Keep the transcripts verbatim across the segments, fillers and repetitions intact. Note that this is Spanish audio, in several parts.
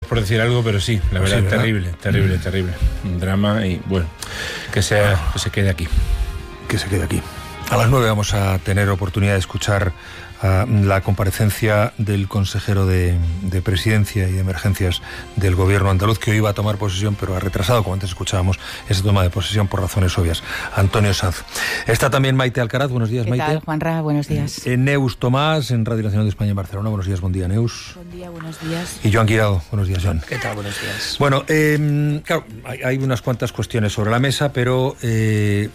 por decir algo, pero sí, la verdad, sí, ¿verdad? terrible, terrible, mm. terrible. Un drama y bueno, que, sea, ah. que se quede aquí. Que se quede aquí. A las nueve vamos a tener oportunidad de escuchar uh, la comparecencia del consejero de, de Presidencia y de Emergencias del Gobierno andaluz, que hoy iba a tomar posesión, pero ha retrasado, como antes escuchábamos, esa toma de posesión por razones obvias. Antonio Sanz. Está también Maite Alcaraz. Buenos días, ¿Qué Maite. ¿Qué tal, Juanra? Buenos días. Eh, Neus Tomás, en Radio Nacional de España en Barcelona. Buenos días, buen día, Neus. Buen día, buenos días. Y Joan Guirado. Buenos días, Joan. ¿Qué tal? Buenos días. Bueno, eh, claro, hay, hay unas cuantas cuestiones sobre la mesa, pero... Eh,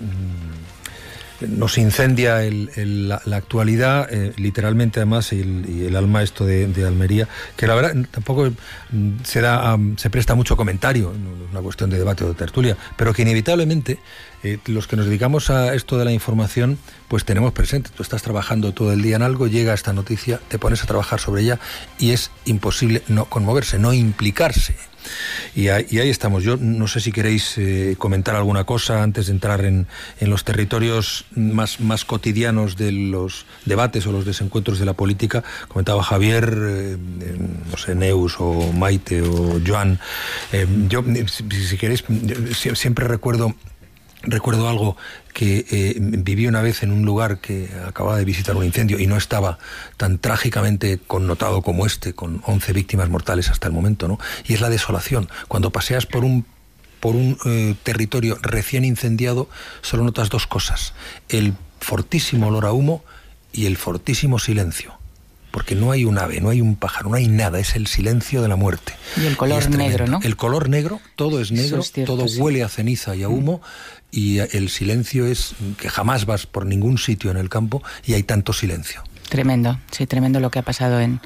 nos incendia el, el, la, la actualidad, eh, literalmente además, y el, y el alma esto de, de Almería, que la verdad tampoco se da um, se presta mucho comentario, no es una cuestión de debate o de tertulia, pero que inevitablemente eh, los que nos dedicamos a esto de la información, pues tenemos presente. Tú estás trabajando todo el día en algo, llega esta noticia, te pones a trabajar sobre ella y es imposible no conmoverse, no implicarse. Y ahí, y ahí estamos. Yo no sé si queréis eh, comentar alguna cosa antes de entrar en, en los territorios más, más cotidianos de los debates o los desencuentros de la política. Comentaba Javier, eh, no sé, Neus o Maite o Joan. Eh, yo, si, si queréis, yo siempre recuerdo... Recuerdo algo que eh, viví una vez en un lugar que acababa de visitar un incendio y no estaba tan trágicamente connotado como este, con once víctimas mortales hasta el momento, ¿no? Y es la desolación. Cuando paseas por un por un eh, territorio recién incendiado, solo notas dos cosas: el fortísimo olor a humo y el fortísimo silencio. Porque no hay un ave, no hay un pájaro, no hay nada, es el silencio de la muerte. Y el color y negro, ¿no? El color negro, todo es negro, es cierto, todo sí. huele a ceniza y a humo, mm. y el silencio es que jamás vas por ningún sitio en el campo y hay tanto silencio. Tremendo, sí, tremendo lo que ha pasado en...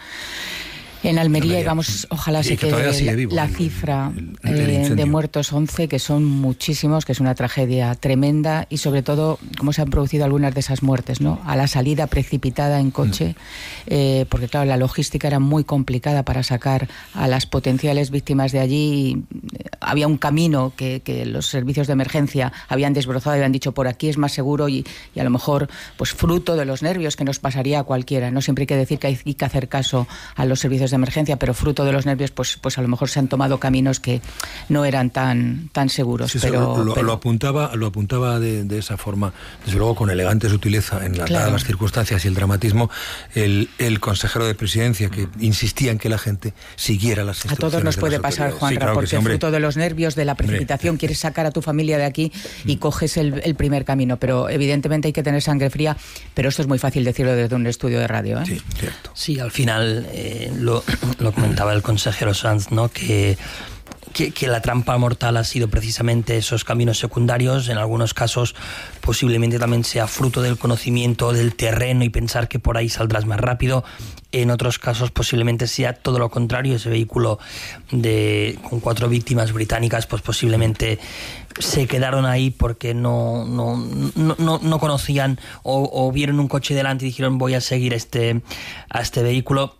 En Almería, Almería, y vamos, ojalá se quede la cifra el, el, el eh, de muertos once, que son muchísimos, que es una tragedia tremenda, y sobre todo cómo se han producido algunas de esas muertes, ¿no? A la salida precipitada en coche, mm. eh, porque claro, la logística era muy complicada para sacar a las potenciales víctimas de allí. Había un camino que, que los servicios de emergencia habían desbrozado y habían dicho por aquí es más seguro, y, y a lo mejor pues fruto de los nervios que nos pasaría a cualquiera. No siempre hay que decir que hay, hay que hacer caso a los servicios de emergencia, pero fruto de los nervios, pues, pues a lo mejor se han tomado caminos que no eran tan, tan seguros. Sí, pero, lo, pero... lo apuntaba, lo apuntaba de, de esa forma, desde luego con elegante sutileza, en la, claro. las circunstancias y el dramatismo, el, el consejero de Presidencia, que insistía en que la gente siguiera las instrucciones. A todos nos puede pasar, Juanra, sí, claro porque sí, fruto de los nervios, de la precipitación, hombre. Quieres sacar a tu familia de aquí y mm. coges el, el primer camino, pero evidentemente hay que tener sangre fría, pero esto es muy fácil decirlo desde un estudio de radio, ¿eh? Sí, cierto. Sí, al final eh, lo lo comentaba el consejero Sanz, ¿no? Que, que, que la trampa mortal ha sido precisamente esos caminos secundarios. En algunos casos posiblemente también sea fruto del conocimiento del terreno y pensar que por ahí saldrás más rápido. En otros casos posiblemente sea todo lo contrario, ese vehículo de, con cuatro víctimas británicas, pues posiblemente se quedaron ahí porque no, no, no, no, no conocían o, o vieron un coche delante y dijeron voy a seguir este, a este vehículo.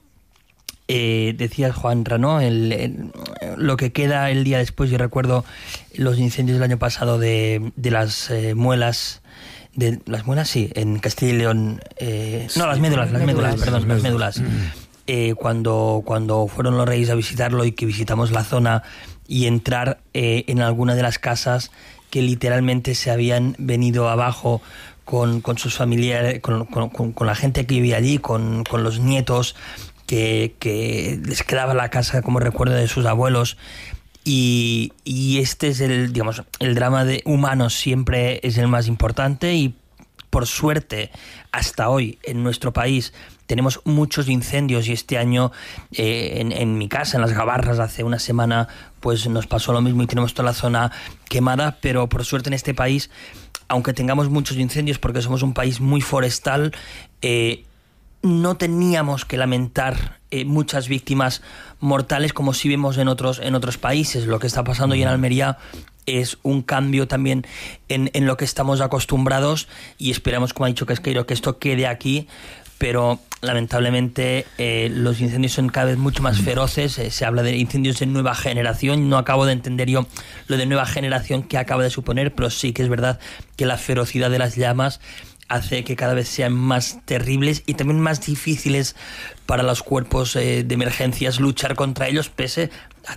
Eh, decía Juanra, ¿no? El, el, lo que queda el día después. Yo recuerdo los incendios del año pasado de, de las eh, muelas, de las muelas, sí, en Castilla y León. Eh, no, las médulas, las médulas, médulas perdón, las médulas. Eh, cuando, cuando fueron los reyes a visitarlo y que visitamos la zona y entrar eh, en alguna de las casas que literalmente se habían venido abajo con, con sus familiares, con, con, con, con la gente que vivía allí, con, con los nietos. Que, que les quedaba la casa como recuerdo de sus abuelos, y, y este es el, digamos, el drama de humanos siempre es el más importante, y por suerte hasta hoy en nuestro país tenemos muchos incendios, y este año eh, en, en mi casa, en Las Gabarras, hace una semana pues nos pasó lo mismo y tenemos toda la zona quemada, pero por suerte en este país, aunque tengamos muchos incendios porque somos un país muy forestal, eh, no teníamos que lamentar eh, muchas víctimas mortales como sí vemos en otros, en otros países. Lo que está pasando hoy en Almería es un cambio también en, en lo que estamos acostumbrados, y esperamos, como ha dicho Casqueiro, que esto quede aquí, pero lamentablemente eh, los incendios son cada vez mucho más feroces. Eh, se habla de incendios de nueva generación. No acabo de entender yo lo de nueva generación que acaba de suponer, pero sí que es verdad que la ferocidad de las llamas hace que cada vez sean más terribles y también más difíciles para los cuerpos eh, de emergencias luchar contra ellos, pese a